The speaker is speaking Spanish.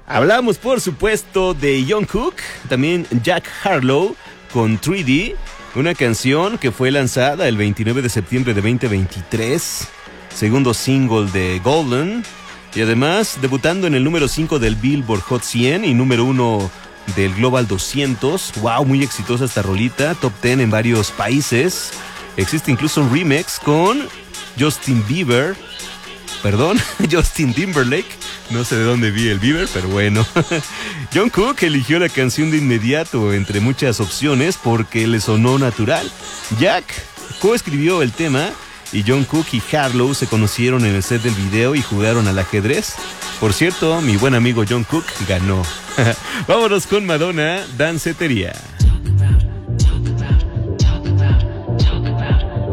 Hablamos, por supuesto, de Jungkook, también Jack Harlow con 3D, una canción que fue lanzada el 29 de septiembre de 2023, segundo single de Golden, y además debutando en el número 5 del Billboard Hot 100 y número 1 del Global 200. Wow, muy exitosa esta rolita, top 10 en varios países. Existe incluso un remix con Justin Timberlake. No sé de dónde vi el Bieber, pero bueno. Jungkook eligió la canción de inmediato entre muchas opciones porque le sonó natural. Jack coescribió el tema y Jungkook y Harlow se conocieron en el set del video y jugaron al ajedrez. Por cierto, mi buen amigo Jungkook ganó. Vámonos con Madonna, Dancetería.